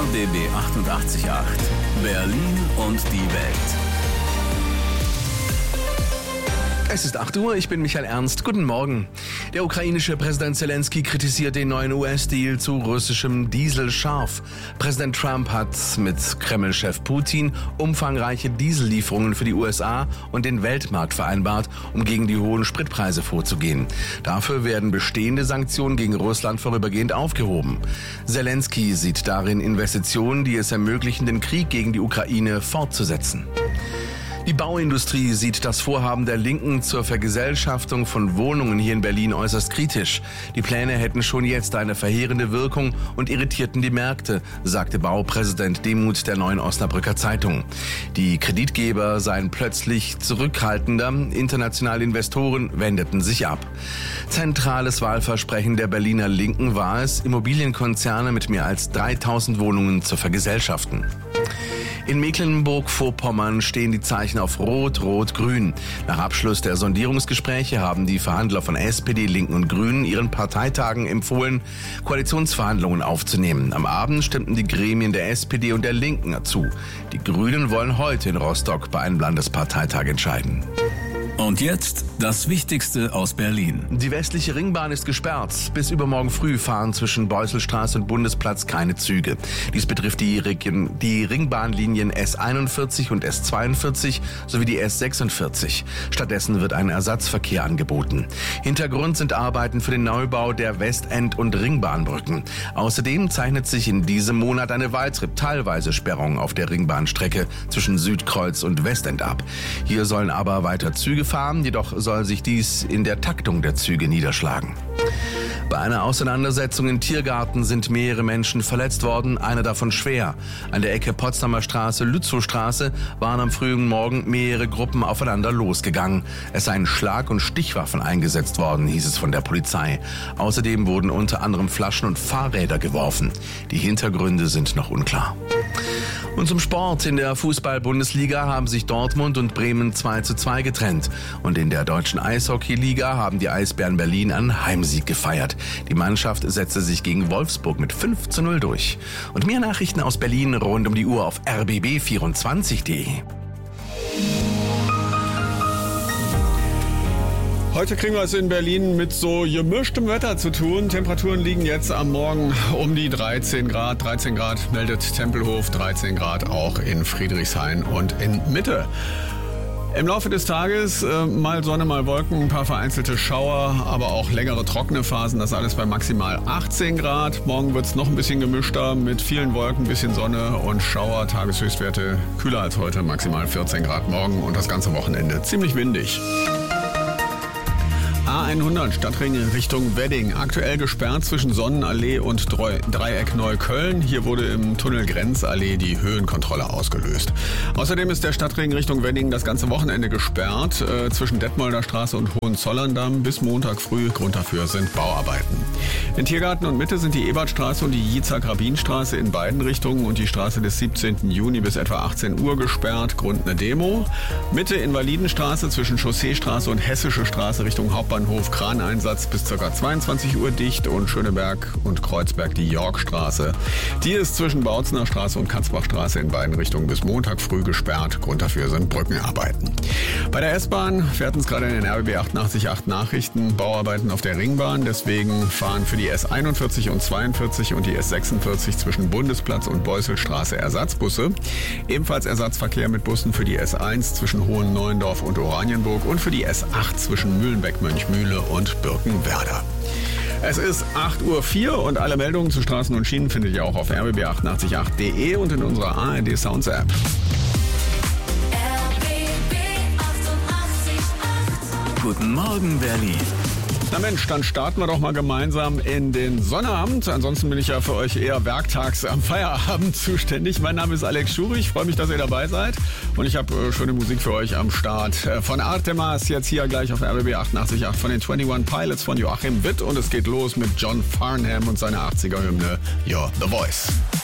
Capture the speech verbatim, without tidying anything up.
B B achtundachtzig Komma acht. Berlin und die Welt. Es ist acht Uhr, ich bin Michael Ernst. Guten Morgen. Der ukrainische Präsident Zelensky kritisiert den neuen U S-Deal zu russischem Diesel scharf. Präsident Trump hat mit Kreml-Chef Putin umfangreiche Diesellieferungen für die U S A und den Weltmarkt vereinbart, um gegen die hohen Spritpreise vorzugehen. Dafür werden bestehende Sanktionen gegen Russland vorübergehend aufgehoben. Zelensky sieht darin Investitionen, die es ermöglichen, den Krieg gegen die Ukraine fortzusetzen. Die Bauindustrie sieht das Vorhaben der Linken zur Vergesellschaftung von Wohnungen hier in Berlin äußerst kritisch. Die Pläne hätten schon jetzt eine verheerende Wirkung und irritierten die Märkte, sagte Baupräsident Demuth der Neuen Osnabrücker Zeitung. Die Kreditgeber seien plötzlich zurückhaltender, internationale Investoren wendeten sich ab. Zentrales Wahlversprechen der Berliner Linken war es, Immobilienkonzerne mit mehr als dreitausend Wohnungen zu vergesellschaften. In Mecklenburg-Vorpommern stehen die Zeichen auf Rot, Rot, Grün. Nach Abschluss der Sondierungsgespräche haben die Verhandler von S P D, Linken und Grünen ihren Parteitagen empfohlen, Koalitionsverhandlungen aufzunehmen. Am Abend stimmten die Gremien der S P D und der Linken zu. Die Grünen wollen heute in Rostock bei einem Landesparteitag entscheiden. Und jetzt das Wichtigste aus Berlin. Die westliche Ringbahn ist gesperrt. Bis übermorgen früh fahren zwischen Beusselstraße und Bundesplatz keine Züge. Dies betrifft die, Region, die Ringbahnlinien S einundvierzig und S zweiundvierzig sowie die S sechsundvierzig. Stattdessen wird ein Ersatzverkehr angeboten. Hintergrund sind Arbeiten für den Neubau der Westend- und Ringbahnbrücken. Außerdem zeichnet sich in diesem Monat eine weitere teilweise Sperrung auf der Ringbahnstrecke zwischen Südkreuz und Westend ab. Hier sollen aber weiter Züge fahren, jedoch soll sich dies in der Taktung der Züge niederschlagen. Bei einer Auseinandersetzung im Tiergarten sind mehrere Menschen verletzt worden, einer davon schwer. An der Ecke Potsdamer Straße, Lützowstraße waren am frühen Morgen mehrere Gruppen aufeinander losgegangen. Es seien Schlag- und Stichwaffen eingesetzt worden, hieß es von der Polizei. Außerdem wurden unter anderem Flaschen und Fahrräder geworfen. Die Hintergründe sind noch unklar. Und zum Sport. In der Fußball-Bundesliga haben sich Dortmund und Bremen zwei zu zwei getrennt. Und in der deutschen Eishockey-Liga haben die Eisbären Berlin einen Heimsieg gefeiert. Die Mannschaft setzte sich gegen Wolfsburg mit fünf zu null durch. Und mehr Nachrichten aus Berlin rund um die Uhr auf r b b vierundzwanzig punkt d e. Heute kriegen wir es in Berlin mit so gemischtem Wetter zu tun. Temperaturen liegen jetzt am Morgen um die dreizehn Grad. dreizehn Grad meldet Tempelhof, dreizehn Grad auch in Friedrichshain und in Mitte. Im Laufe des Tages äh, mal Sonne, mal Wolken, ein paar vereinzelte Schauer, aber auch längere trockene Phasen. Das alles bei maximal achtzehn Grad. Morgen wird es noch ein bisschen gemischter mit vielen Wolken, ein bisschen Sonne und Schauer. Tageshöchstwerte kühler als heute, maximal vierzehn Grad morgen und das ganze Wochenende ziemlich windig. A hundert Stadtring Richtung Wedding. Aktuell gesperrt zwischen Sonnenallee und Dreieck Neukölln. Hier wurde im Tunnel Grenzallee die Höhenkontrolle ausgelöst. Außerdem ist der Stadtring Richtung Wedding das ganze Wochenende gesperrt. Äh, zwischen Detmolder Straße und Hohenzollern-Damm bis Montag früh. Grund dafür sind Bauarbeiten. In Tiergarten und Mitte sind die Ebertstraße und die Jitzak-Rabin-Straße in beiden Richtungen und die Straße des siebzehnten Juni bis etwa achtzehn Uhr gesperrt. Grund eine Demo. Mitte Invalidenstraße zwischen Chausseestraße und Hessische Straße Richtung Hauptbahnhof. Kraneinsatz bis ca. zweiundzwanzig Uhr dicht und Schöneberg und Kreuzberg die Yorkstraße. Die ist zwischen Bautzener Straße und Katzbachstraße in beiden Richtungen bis Montag früh gesperrt. Grund dafür sind Brückenarbeiten. Bei der S-Bahn fährten es gerade in den R B B achtundachtzig Komma acht Nachrichten Bauarbeiten auf der Ringbahn. Deswegen fahren für die S einundvierzig und zweiundvierzig und die S sechsundvierzig zwischen Bundesplatz und Beusselstraße Ersatzbusse. Ebenfalls Ersatzverkehr mit Bussen für die S eins zwischen Hohen-Neuendorf und Oranienburg und für die S acht zwischen Mühlenbeck-Mönchmühle und Birkenwerder. Es ist acht Uhr vier und alle Meldungen zu Straßen und Schienen findet ihr auch auf r b b achtundachtzig Komma acht punkt d e und in unserer A R D Sounds App. Guten Morgen, Berlin. Na Mensch, dann starten wir doch mal gemeinsam in den Sonnabend. Ansonsten bin ich ja für euch eher werktags am Feierabend zuständig. Mein Name ist Alex Schuri, ich freue mich, dass ihr dabei seid. Und ich habe äh, schöne Musik für euch am Start. Äh, von Artemas jetzt hier gleich auf R B B achtundachtzig Komma acht von den einundzwanzig Pilots von Joachim Witt. Und es geht los mit John Farnham und seiner achtziger Hymne You're the Voice.